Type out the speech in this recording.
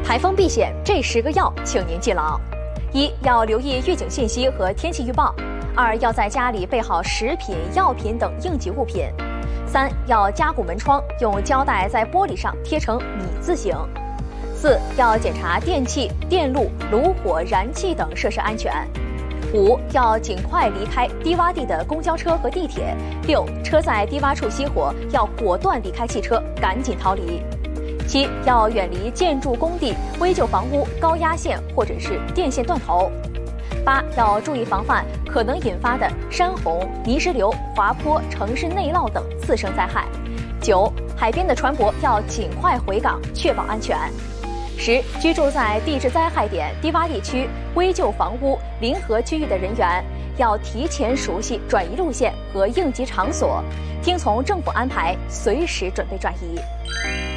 台风避险这10个要，请您记牢：一要留意预警信息和天气预报；二要在家里备好食品、药品等应急物品；三要加固门窗，用胶带在玻璃上贴成米字形；四要检查电器、电路、炉火、燃气等设施安全；五要尽快离开低洼地的公交车和地铁；六车在低洼处熄火，要果断离开汽车，赶紧逃离；七要远离建筑工地、危旧房屋、高压线或者是电线断头；八要注意防范可能引发的山洪、泥石流、滑坡、城市内涝等次生灾害；九海边的船舶要尽快回港，确保安全；十居住在地质灾害点、低洼地区、危旧房屋、临河区域的人员要提前熟悉转移路线和应急场所，听从政府安排，随时准备转移。